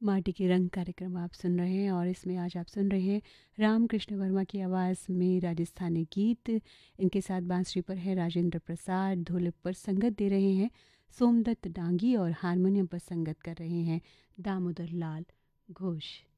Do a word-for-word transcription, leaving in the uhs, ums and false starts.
माटी के रंग कार्यक्रम आप सुन रहे हैं और इसमें आज आप सुन रहे हैं रामकृष्ण वर्मा की आवाज़ में राजस्थानी गीत। इनके साथ बांसुरी पर है राजेंद्र प्रसाद, ढोलक पर संगत दे रहे हैं सोमदत्त डांगी और हारमोनियम पर संगत कर रहे हैं दामोदर लाल घोष।